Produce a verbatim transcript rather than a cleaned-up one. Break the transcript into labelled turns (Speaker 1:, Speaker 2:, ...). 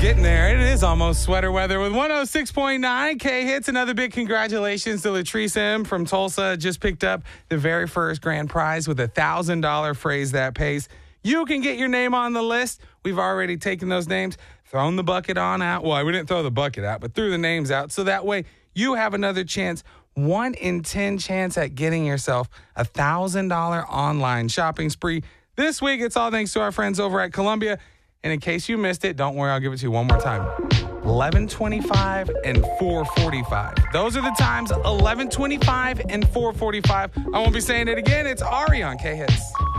Speaker 1: Getting there. It is almost sweater weather with one oh six point nine K-Hits. Another big congratulations to Latrice M. from Tulsa. Just picked up the very first grand prize with a one thousand dollars phrase that pays. You can get your name on the list. We've already taken those names, thrown the bucket on out. Well, we didn't throw the bucket out, but threw the names out. So that way you have another chance, one in ten chance at getting yourself a one thousand dollars online shopping spree. This week, it's all thanks to our friends over at Columbia. And in case you missed it, don't worry, I'll give it to you one more time. eleven twenty-five and four forty-five. Those are the times, eleven twenty-five and four forty-five. I won't be saying it again. It's Ari on K-Hits.